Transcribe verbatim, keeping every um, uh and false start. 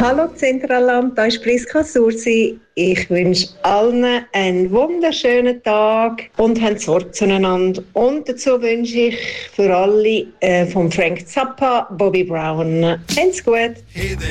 Hallo Zentralland, da ist Priska Sursi. Ich wünsche allen einen wunderschönen Tag und habt Sorge zueinander. Und dazu wünsche ich für alle äh, von Frank Zappa, Bobby Brown. Habt's gut.